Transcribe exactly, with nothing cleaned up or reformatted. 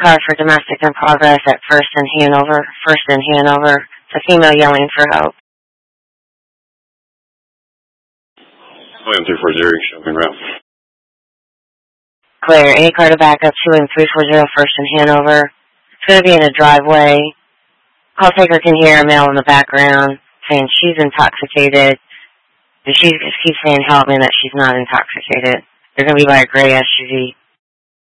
car for domestic in progress at First and Hanover. First and Hanover. It's a female yelling for help. William three four zero, show me route. Clear. Any car to back up to William three four zero, First and Hanover. It's going to be in a driveway. Call taker can hear a male in the background saying she's intoxicated. She just keeps saying help me that she's not intoxicated. They're going to be by a gray S U V.